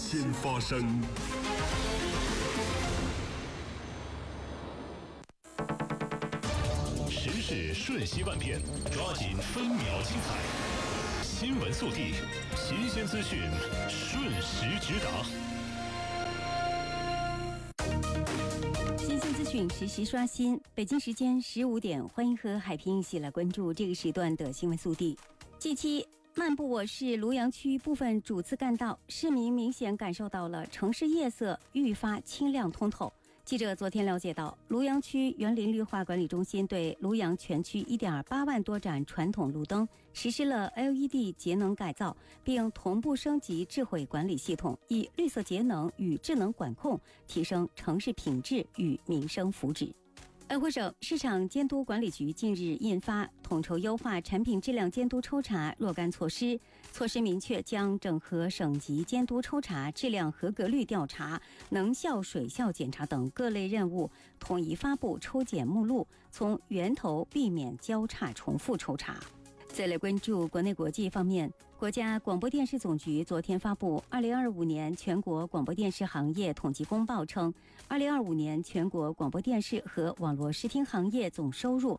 先发声。 时事瞬息万变，抓紧分秒精彩。新闻速递，新鲜资讯，瞬时直达。 新鲜资讯实时刷新。北京时间15点，欢迎和海平一起来关注这个时段的新闻速递。G7漫步我市庐阳区部分主次干道，市民明显感受到了城市夜色愈发清亮通透。记者昨天了解到，庐阳区园林绿化管理中心对庐阳全区 1.8 万多盏传统路灯实施了 LED 节能改造，并同步升级智慧管理系统，以绿色节能与智能管控提升城市品质与民生福祉。安徽省市场监督管理局近日印发统筹优化产品质量监督抽查若干措施，措施明确将整合省级监督抽查、质量合格率调查、能效水效检查等各类任务，统一发布抽检目录，从源头避免交叉重复抽查。再来关注国内国际方面，国家广播电视总局昨天发布2025年全国广播电视行业统计公报称，2025年全国广播电视和网络视听行业总收入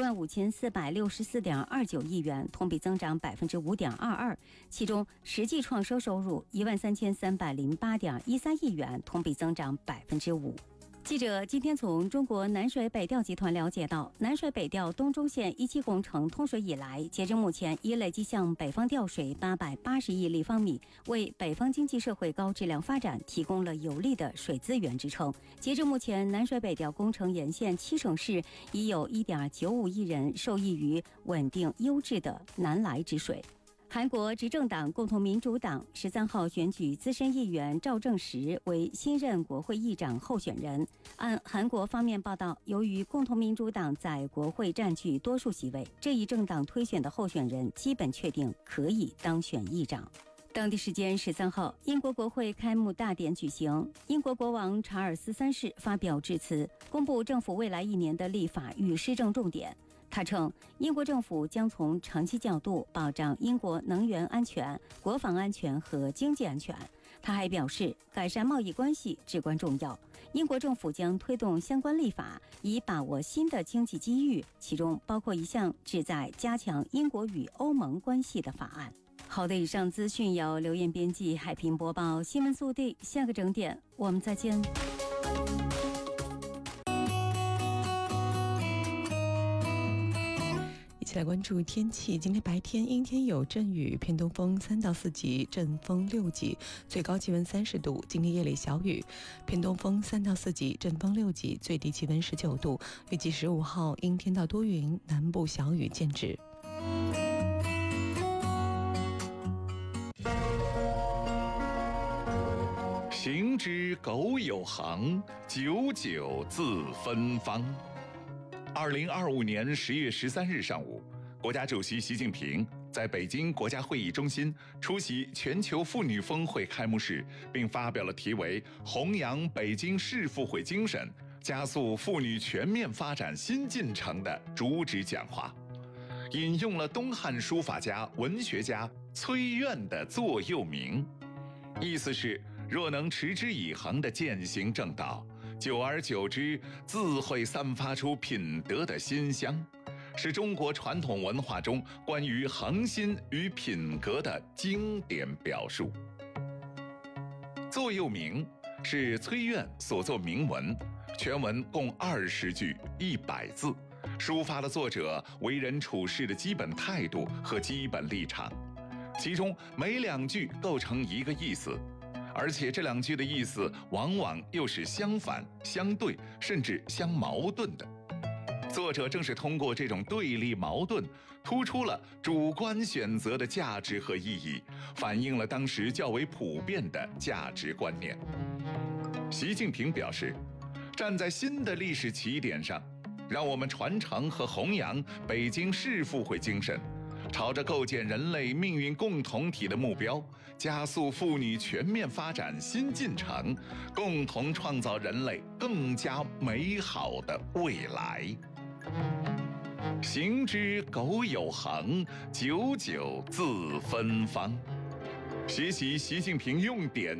15464.29亿元，同比增长5.22%，其中实际创收收入13308.13亿元，同比增长5%。记者今天从中国南水北调集团了解到，南水北调东中线1期工程通水以来，截至目前已累计向北方调水880亿立方米，为北方经济社会高质量发展提供了有力的水资源支撑。截至目前，南水北调工程沿线7省市已有1.95亿人受益于稳定优质的南来之水。韩国执政党共同民主党13号选举资深议员赵正时为新任国会议长候选人。按韩国方面报道，由于共同民主党在国会占据多数席位，这一政党推选的候选人基本确定可以当选议长。当地时间13号，英国国会开幕大典举行，英国国王查尔斯3世发表致辞，公布政府未来1年的立法与施政重点。他称，英国政府将从长期角度保障英国能源安全、国防安全和经济安全。他还表示，改善贸易关系至关重要，英国政府将推动相关立法，以把握新的经济机遇，其中包括一项旨在加强英国与欧盟关系的法案。好的，以上资讯由刘燕编辑，海平播报。新闻速递，下个整点我们再见。 一起来关注天气。今天白天阴天有阵雨，偏东风3到4级，阵风6级，最高气温30度。今天夜里小雨，偏东风3到4级，阵风6级，最低气温19度。预计15号阴天到多云，南部小雨见止。 行之苟有行，久久自芬芳。2025年10月13日上午，国家主席习近平在北京国家会议中心出席全球妇女峰会开幕式，并发表了题为“弘扬北京市妇会精神，加速妇女全面发展新进程”的主旨讲话，引用了东汉书法家、文学家崔苑的座右铭，意思是若能持之以恒地践行正道，久而久之，自会散发出品德的馨香，是中国传统文化中关于恒心与品格的经典表述。座右铭是崔苑所作铭文，全文共20句100字，抒发了作者为人处事的基本态度和基本立场，其中每2句构成一个意思，而且这2句的意思往往又是相反、相对，甚至相矛盾的。作者正是通过这种对立矛盾，突出了主观选择的价值和意义，反映了当时较为普遍的价值观念。习近平表示，站在新的历史起点上，让我们传承和弘扬北京市妇会精神，朝着构建人类命运共同体的目标，加速妇女全面发展新进程，共同创造人类更加美好的未来。行之苟有行，久久自芬芳。学习习近平用典